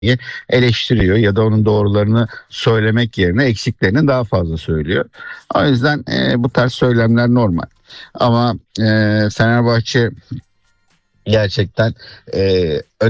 eleştiriyor ya da onun doğrularını söylemek yerine eksiklerini daha fazla söylüyor. O yüzden bu tarz söylemler normal. Ama Fenerbahçe gerçekten